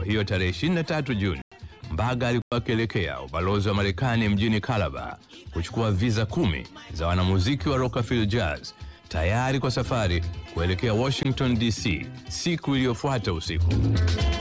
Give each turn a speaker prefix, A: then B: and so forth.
A: hiyo tarehe 23 Juni, Mbaga alikuwa akielekea ubalozi wa Marekani mjini Calabar kuchukua visa 10 za wanamuziki wa Rockafeller Jazz, tayari kwa safari kuelekea Washington DC siku iliyofuata usiku.